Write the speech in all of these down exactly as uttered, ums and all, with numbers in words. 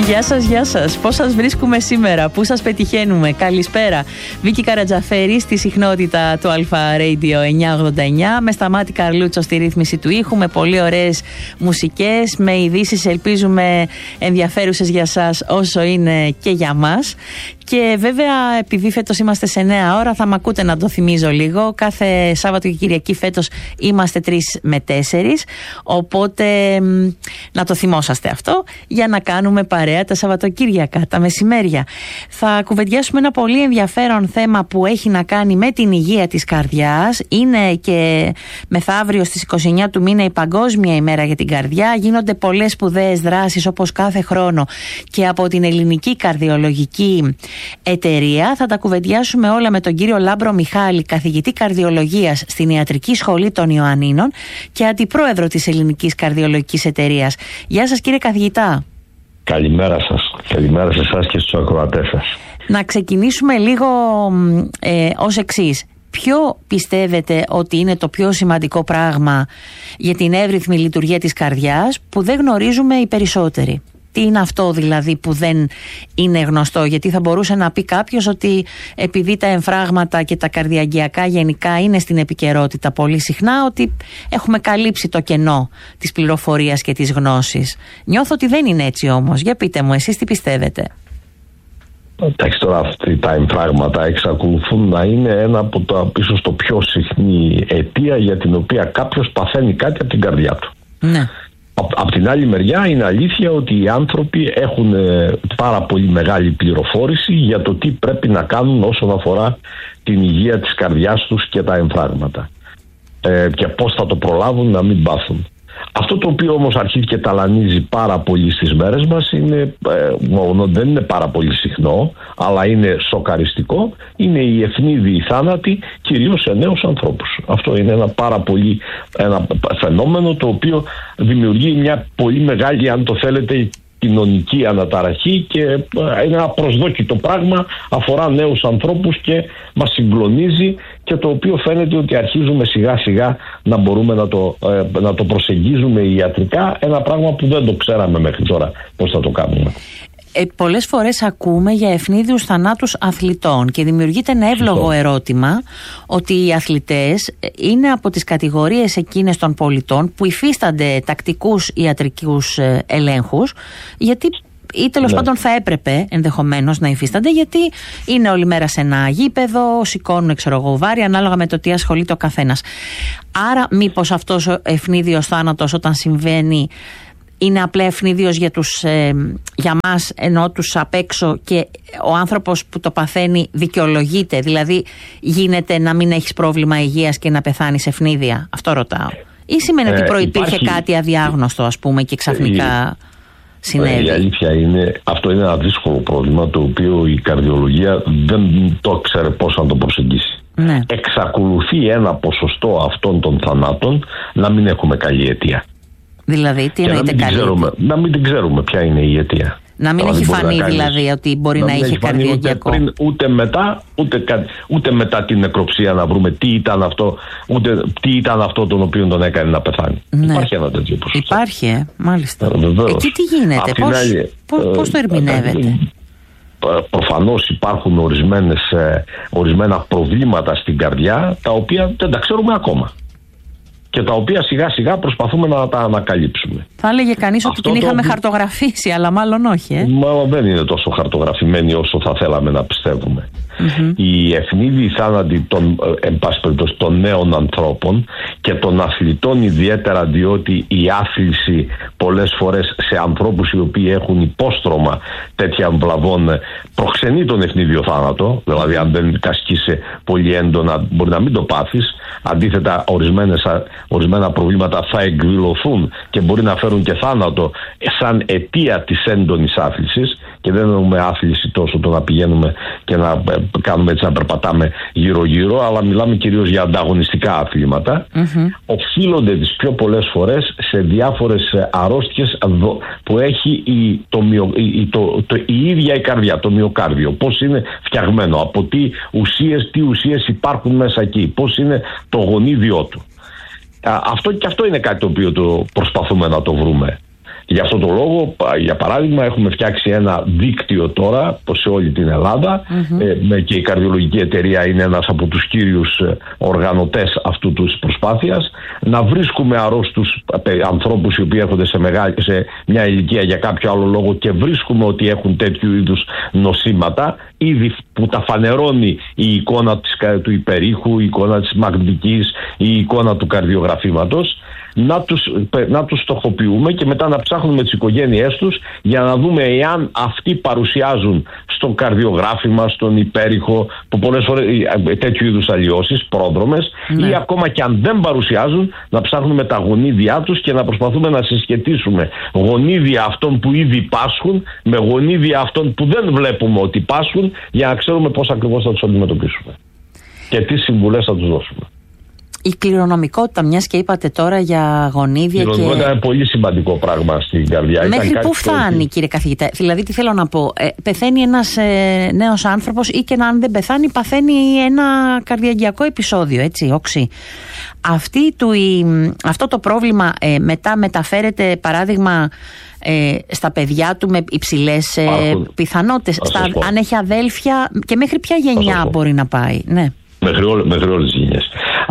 Γεια σας, γεια σας. Πώς σας βρίσκουμε σήμερα, πού σας πετυχαίνουμε? Καλησπέρα. Βίκη Καρατζαφέρη στη συχνότητα του Αλφα Radio εννιακόσια ογδόντα εννιά, με Σταμάτη Καρλούτσο στη ρύθμιση του ήχου, με πολύ ωραίες μουσικές, με ειδήσεις ελπίζουμε ενδιαφέρουσες για σας όσο είναι και για μας. Και βέβαια, επειδή φέτος είμαστε σε νέα ώρα, θα μ' ακούτε να το θυμίζω λίγο. Κάθε Σάββατο και Κυριακή φέτος είμαστε τρεις με τέσσερις. Οπότε να το θυμόσαστε αυτό για να κάνουμε παρέα τα Σαββατοκύριακα, τα μεσημέρια. Θα κουβεντιάσουμε ένα πολύ ενδιαφέρον θέμα που έχει να κάνει με την υγεία της καρδιάς. Είναι και μεθαύριο στις είκοσι εννιά του μήνα η Παγκόσμια ημέρα για την καρδιά. Γίνονται πολλές σπουδαίες δράσεις όπως κάθε χρόνο και από την Ελληνική Καρδιολογική Εταιρεία. Θα τα κουβεντιάσουμε όλα με τον κύριο Λάμπρο Μιχάλη, καθηγητή καρδιολογίας στην Ιατρική Σχολή των Ιωαννίνων και αντιπρόεδρο της Ελληνικής Καρδιολογικής Εταιρείας. Γεια σας, κύριε καθηγητά. Καλημέρα σας. Καλημέρα σε εσάς και στους ακροατές σας. Να ξεκινήσουμε λίγο ε, ως εξής. Ποιο πιστεύετε ότι είναι το πιο σημαντικό πράγμα για την εύρυθμη λειτουργία της καρδιάς που δεν γνωρίζουμε οι περισσότεροι? Τι είναι αυτό δηλαδή που δεν είναι γνωστό? Γιατί θα μπορούσε να πει κάποιος ότι επειδή τα εμφράγματα και τα καρδιαγγειακά γενικά είναι στην επικαιρότητα πολύ συχνά, ότι έχουμε καλύψει το κενό της πληροφορίας και της γνώσης. Νιώθω ότι δεν είναι έτσι όμως. Για πείτε μου εσείς τι πιστεύετε. Εντάξει, τώρα αυτά τα εμφράγματα εξακολουθούν να είναι ένα από τα ίσως το πιο συχνή αιτία για την οποία κάποιος παθαίνει κάτι από την καρδιά του. Ναι. Απ' την άλλη μεριά είναι αλήθεια ότι οι άνθρωποι έχουν πάρα πολύ μεγάλη πληροφόρηση για το τι πρέπει να κάνουν όσον αφορά την υγεία της καρδιάς τους και τα εμφράγματα ε, και πώς θα το προλάβουν να μην πάθουν. Αυτό το οποίο όμως αρχίζει και ταλανίζει πάρα πολύ στις μέρες μας είναι, ε, μόνο δεν είναι πάρα πολύ συχνό, αλλά είναι σοκαριστικό, είναι οι ευνίδιοι θάνατοι, κυρίως σε νέους ανθρώπους. Αυτό είναι ένα πάρα πολύ ένα φαινόμενο το οποίο δημιουργεί μια πολύ μεγάλη, αν το θέλετε, κοινωνική αναταραχή και είναι ένα προσδόκητο πράγμα, αφορά νέους ανθρώπους και μας συγκλονίζει και το οποίο φαίνεται ότι αρχίζουμε σιγά σιγά να μπορούμε να το, ε, να το προσεγγίζουμε ιατρικά, ένα πράγμα που δεν το ξέραμε μέχρι τώρα πώς θα το κάνουμε. Ε, πολλές φορές ακούμε για ευνίδιους θανάτους αθλητών και δημιουργείται ένα εύλογο ερώτημα ότι οι αθλητές είναι από τις κατηγορίες εκείνες των πολιτών που υφίστανται τακτικούς ιατρικούς ελέγχους, γιατί ή τέλος ναι. πάντων θα έπρεπε ενδεχομένως να υφίστανται, γιατί είναι όλη μέρα σε ένα γήπεδο, σηκώνουν ξέρω εγώ βάρη ανάλογα με το τι ασχολείται ο καθένας. Άρα μήπως αυτός ο ευνίδιος θάνατος όταν συμβαίνει είναι απλά ευνίδιος για, τους, ε, για μας, ενώ τους απ' έξω, και ο άνθρωπος που το παθαίνει δικαιολογείται? Δηλαδή γίνεται να μην έχεις πρόβλημα υγείας και να πεθάνεις ευνίδια? Αυτό ρωτάω. Ή σημαίνει ε, ότι προϋπήρχε υπάρχει... κάτι αδιάγνωστο, ας πούμε, και ξαφνικά ε, συνέβη? Η αλήθεια είναι, αυτό είναι ένα δύσκολο πρόβλημα το οποίο η καρδιολογία δεν το ξέρει πώς να το προσεγγίσει. Ναι. Εξακολουθεί ένα ποσοστό αυτών των θανάτων να μην έχουμε καλή αιτία. Δηλαδή, τι εννοείται καλή? Ξέρουμε, να μην την ξέρουμε ποια είναι η αιτία. Να μην έχει φανεί κάνεις, δηλαδή ότι μπορεί να, να είχε καρδιαγγειακό. Ούτε, πριν, ούτε, μετά, ούτε, ούτε μετά την νεκροψία να βρούμε τι ήταν αυτό, ούτε τι ήταν αυτό τον οποίο τον έκανε να πεθάνει. Ναι. Υπάρχει ένα τέτοιο ποσοστό. Υπάρχει, ε, μάλιστα. Βεβαίως. Εκεί τι γίνεται, πώς, άλλη, πώς, πώς το ερμηνεύεται? Προφανώς υπάρχουν ορισμένες, ορισμένα προβλήματα στην καρδιά τα οποία δεν τα ξέρουμε ακόμα και τα οποία σιγά σιγά προσπαθούμε να τα ανακαλύψουμε. Θα έλεγε κανείς ότι την είχαμε το... χαρτογραφήσει, αλλά μάλλον όχι. Ε? Μάλλον δεν είναι τόσο χαρτογραφημένη όσο θα θέλαμε να πιστεύουμε. Mm-hmm. Οι ευνίδιοι θάνατοι των, εν πάση περιπτώσει, των νέων ανθρώπων και των αθλητών ιδιαίτερα, διότι η άθληση πολλές φορές σε ανθρώπους οι οποίοι έχουν υπόστρωμα τέτοιων βλαβών προξενεί τον ευνίδιο θάνατο. Δηλαδή αν δεν κασκείσαι πολύ έντονα μπορεί να μην το πάθεις. Αντίθετα, ορισμένες, ορισμένα προβλήματα θα εκδηλωθούν και μπορεί να φέρουν και θάνατο σαν αιτία της έντονης άθλησης, και δεν εννοούμε άθληση τόσο το να πηγαίνουμε και να κάνουμε έτσι, να περπατάμε γύρω-γύρω, αλλά μιλάμε κυρίως για ανταγωνιστικά αθλήματα. Mm-hmm. Οφείλονται τις πιο πολλές φορές σε διάφορες αρρώστιες που έχει η, το, η, το, το, η ίδια η καρδιά, το μυοκάρδιο. Πώς είναι φτιαγμένο, από τι ουσίες, τι ουσίες υπάρχουν μέσα εκεί, πώς είναι το γονίδιό του. Αυτό και αυτό είναι κάτι το οποίο το προσπαθούμε να το βρούμε. Γι' αυτό το λόγο, για παράδειγμα, έχουμε φτιάξει ένα δίκτυο τώρα σε όλη την Ελλάδα mm-hmm. ε, και η Καρδιολογική Εταιρεία είναι ένας από τους κύριους οργανωτές αυτού της προσπάθειας, να βρίσκουμε αρρώστους ανθρώπους οι οποίοι έρχονται σε, μεγάλη, σε μια ηλικία για κάποιο άλλο λόγο και βρίσκουμε ότι έχουν τέτοιου είδους νοσήματα, ήδη που τα φανερώνει η εικόνα της, του υπερήχου, η εικόνα της μαγνητικής, η εικόνα του καρδιογραφήματος, να τους, να τους στοχοποιούμε και μετά να ψάχνουμε τις οικογένειές τους για να δούμε εάν αυτοί παρουσιάζουν στο καρδιογράφημα, στον υπέρηχο, που πολλές φορές τέτοιου είδους αλλοιώσεις, πρόδρομες, ναι. ή ακόμα και αν δεν παρουσιάζουν, να ψάχνουμε τα γονίδια τους και να προσπαθούμε να συσχετίσουμε γονίδια αυτών που ήδη πάσχουν με γονίδια αυτών που δεν βλέπουμε ότι πάσχουν, για να ξέρουμε πώς ακριβώς θα τους αντιμετωπίσουμε και τι συμβουλές θα τους δώσουμε. Η κληρονομικότητα, μιας και είπατε τώρα για γονίδια. Η κληρονομικότητα και... είναι πολύ σημαντικό πράγμα στην καρδιά. Μέχρι πού φτάνει, κύριε καθηγητά? Δηλαδή, τι θέλω να πω, ε, πεθαίνει ένας ε, νέος άνθρωπος ή και αν δεν πεθάνει, παθαίνει ένα καρδιαγγειακό επεισόδιο, έτσι, όξι. Αυτή του, η, αυτό το πρόβλημα ε, μετά μεταφέρεται, παράδειγμα, ε, στα παιδιά του με υψηλές ε, πιθανότητες. Στα, αν έχει αδέλφια, και μέχρι ποια γενιά μπορεί να πάει? Ναι. Μέχρι, ό, μέχρι όλες τις γενιές.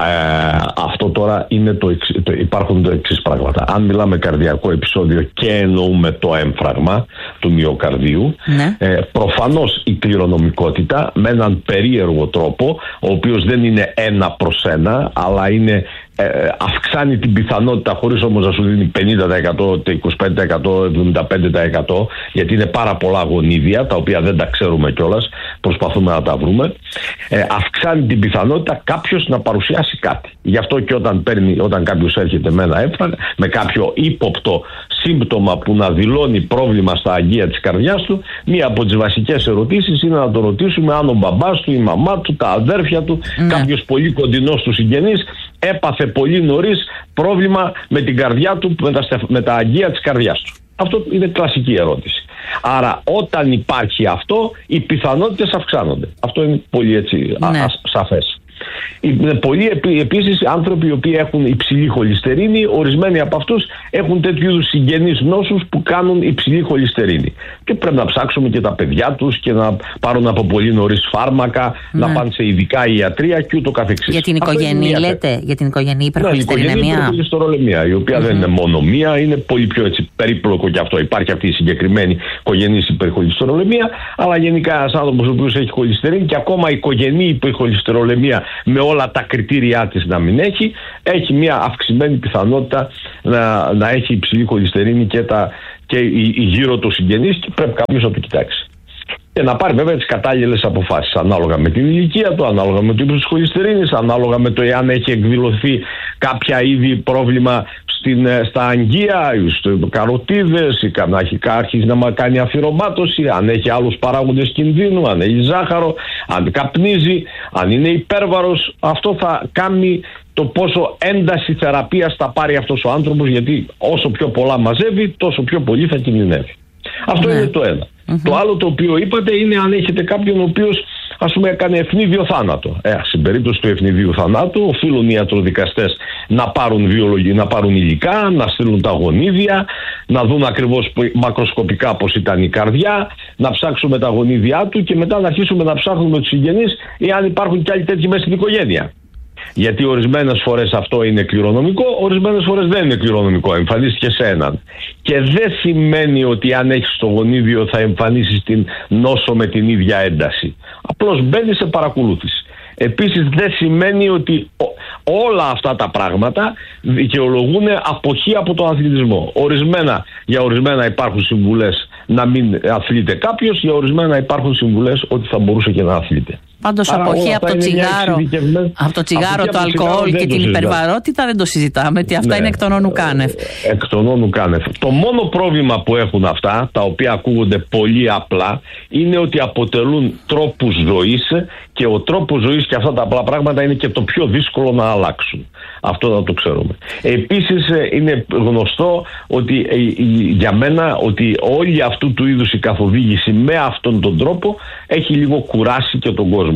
Ε, αυτό τώρα είναι το, το, υπάρχουν τα εξής πράγματα. Αν μιλάμε καρδιακό επεισόδιο και εννοούμε το έμφραγμα του μυοκαρδίου, ναι. ε, προφανώς η κληρονομικότητα με έναν περίεργο τρόπο, ο οποίος δεν είναι ένα προς ένα, αλλά είναι Ε, αυξάνει την πιθανότητα, χωρίς όμως να σου δίνει πενήντα τοις εκατό, είκοσι πέντε τοις εκατό, εβδομήντα πέντε τοις εκατό, γιατί είναι πάρα πολλά γονίδια τα οποία δεν τα ξέρουμε κιόλας, προσπαθούμε να τα βρούμε. Ε, αυξάνει την πιθανότητα κάποιος να παρουσιάσει κάτι. Γι' αυτό και όταν, παίρνει, όταν κάποιος έρχεται με ένα έμφραγμα, με κάποιο ύποπτο σύμπτωμα που να δηλώνει πρόβλημα στα αγγεία της καρδιάς του, μία από τις βασικές ερωτήσεις είναι να το ρωτήσουμε αν ο μπαμπάς του, η μαμά του, τα αδέρφια του, ναι. κάποιος πολύ κοντινός του συγγενής έπαθε πολύ νωρίς πρόβλημα με την καρδιά του, με τα, με τα αγγεία της καρδιάς του. Αυτό είναι κλασική ερώτηση. Άρα όταν υπάρχει αυτό, οι πιθανότητες αυξάνονται. Αυτό είναι πολύ έτσι ναι. α, σαφές. Είναι πολλοί επίσης άνθρωποι οι οποίοι έχουν υψηλή χολυστερίνη, ορισμένοι από αυτούς έχουν τέτοιου είδους συγγενείς νόσους που κάνουν υψηλή χολυστερίνη. Και πρέπει να ψάξουμε και τα παιδιά τους και να πάρουν από πολύ νωρίς φάρμακα, ναι. να πάνε σε ειδικά ιατρία και ούτω καθεξής. Για την οικογένεια λέτε, για την οικογένεια υπερχολυστερινεμία. Ναι, η υπερχολυστερολεμία, η οποία mm-hmm. δεν είναι μόνο μία, είναι πολύ πιο έτσι περίπλοκο και αυτό. Υπάρχει αυτή η συγκεκριμένη οικογενής υπερχολυστερολεμία, αλλά γενικά ένας άνθρωπος ο οποίος έχει χολυστερίνη και ακόμα οικογενή υπερχολυστερολεμία με όλα τα κριτήριά της να μην έχει, έχει μια αυξημένη πιθανότητα να, να έχει υψηλή χολυστερίνη και, τα, και η, η γύρω του συγγενείς, και πρέπει κάποιος να το κοιτάξει. Και να πάρει βέβαια τις κατάλληλες αποφάσεις ανάλογα με την ηλικία του, ανάλογα με το ύψος της χολυστερίνης, ανάλογα με το εάν έχει εκδηλωθεί κάποια είδη πρόβλημα στην, στα αγγεία, στο καροτίδες, ή να έχει αρχίσει να κάνει αφυρωμάτωση, αν έχει άλλους παράγοντες κινδύνου, αν έχει ζάχαρο, αν καπνίζει, αν είναι υπέρβαρος. Αυτό θα κάνει το πόσο ένταση θεραπείας θα πάρει αυτός ο άνθρωπος, γιατί όσο πιο πολλά μαζεύει, τόσο πιο πολύ θα κινδυνεύει. Αυτό ναι. είναι το ένα. Mm-hmm. Το άλλο το οποίο είπατε είναι αν έχετε κάποιον ο οποίος, ας πούμε, έκανε ευνίδιο θάνατο. Ε, στην περίπτωση του ευνιδίου θανάτου οφείλουν οι ιατροδικαστές να πάρουν βιολογία, να πάρουν υλικά, να στείλουν τα γονίδια, να δουν ακριβώς μακροσκοπικά πώς ήταν η καρδιά, να ψάξουμε τα γονίδια του και μετά να αρχίσουμε να ψάχνουμε τους συγγενείς εάν υπάρχουν κι άλλοι τέτοιοι μέσα στην οικογένεια. Γιατί ορισμένες φορές αυτό είναι κληρονομικό, ορισμένες φορές δεν είναι κληρονομικό, εμφανίστηκε σε έναν. Και δεν σημαίνει ότι αν έχεις το γονίδιο θα εμφανίσεις την νόσο με την ίδια ένταση. Απλώς μπαίνει σε παρακολούθηση. Επίσης δεν σημαίνει ότι όλα αυτά τα πράγματα δικαιολογούν αποχή από τον αθλητισμό. Ορισμένα, για ορισμένα υπάρχουν συμβουλές να μην αθλείται κάποιος, για ορισμένα υπάρχουν συμβουλές ότι θα μπορούσε και να αθλείται. Πάντως αποχή από το τσιγάρο, από το τσιγάρο, το αλκοόλ και την υπερβαρότητα δεν το συζητάμε, ότι αυτά ναι, είναι εκ των όνου κάνευ. Εκ των όνου κάνευ. Το μόνο πρόβλημα που έχουν αυτά, τα οποία ακούγονται πολύ απλά, είναι ότι αποτελούν τρόπους ζωής και ο τρόπος ζωής και αυτά τα απλά πράγματα είναι και το πιο δύσκολο να αλλάξουν. Αυτό να το ξέρουμε. Επίσης είναι γνωστό ότι για μένα ότι όλη αυτού του είδους η καθοδήγηση με αυτόν τον τρόπο έχει λίγο κουράσει και τον κόσμο.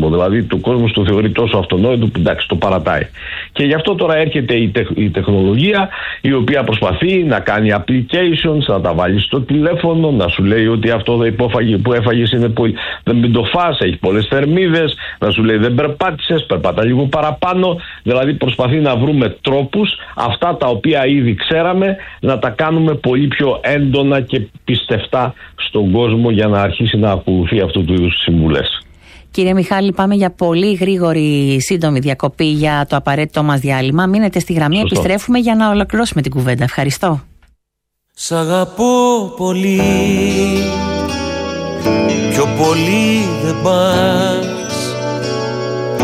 κόσμο. Δηλαδή, το κόσμο το θεωρεί τόσο αυτονόητο που εντάξει, το παρατάει. Και γι' αυτό τώρα έρχεται η, τεχ, η τεχνολογία, η οποία προσπαθεί να κάνει applications, να τα βάλει στο τηλέφωνο, να σου λέει ότι αυτό που έφαγες είναι πολύ, δεν μην το φας, έχει πολλές θερμίδες, να σου λέει δεν περπάτησες, περπάτα λίγο παραπάνω. Δηλαδή, προσπαθεί να βρούμε τρόπους αυτά τα οποία ήδη ξέραμε να τα κάνουμε πολύ πιο έντονα και πιστευτά στον κόσμο για να αρχίσει να ακολουθεί αυτού του είδους συμβουλές. Κύριε Μιχάλη, πάμε για πολύ γρήγορη σύντομη διακοπή για το απαραίτητο μας διάλειμμα. Μείνετε στη γραμμή, σωστό. Επιστρέφουμε για να ολοκληρώσουμε την κουβέντα. Ευχαριστώ. Σ' αγαπώ πολύ, πιο πολύ δεν πάει.